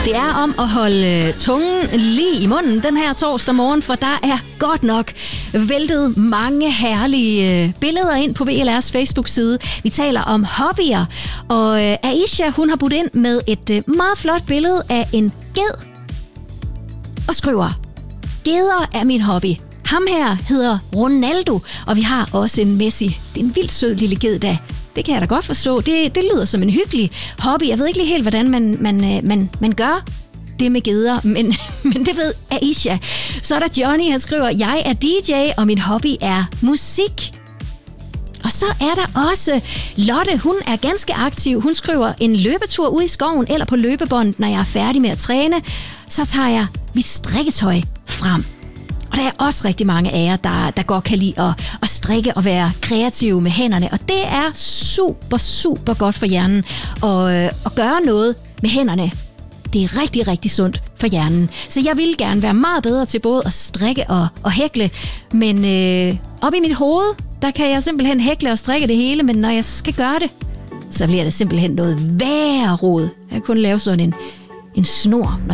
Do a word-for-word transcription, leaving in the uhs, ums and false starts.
Det er om at holde tungen lige i munden den her torsdag morgen, for der er godt nok væltet mange herlige billeder ind på V L R's Facebook-side. Vi taler om hobbyer, og Aisha, hun har budt ind med et meget flot billede af en ged og skriver: "Geder er min hobby. Ham her hedder Ronaldo, og vi har også en Messi. Det er en vildt sød lille ged da." Det kan jeg da godt forstå. Det, det lyder som en hyggelig hobby. Jeg ved ikke lige helt, hvordan man, man, man, man gør det med geder, men, men det ved Aisha. Så er der Johnny, han skriver: "Jeg er D J, og min hobby er musik." Og så er der også Lotte, hun er ganske aktiv. Hun skriver: "En løbetur ud i skoven eller på løbebånd, når jeg er færdig med at træne, så tager jeg mit strikketøj frem." Og der er også rigtig mange af jer, der, der godt kan lide at, at strikke og være kreative med hænderne. Og det er super, super godt for hjernen at, at gøre noget med hænderne. Det er rigtig, rigtig sundt for hjernen. Så jeg vil gerne være meget bedre til både at strikke og, og hækle. Men øh, op i mit hoved, der kan jeg simpelthen hækle og strikke det hele. Men når jeg skal gøre det, så bliver det simpelthen noget værre rod. Jeg kan kun lave sådan en, en snor,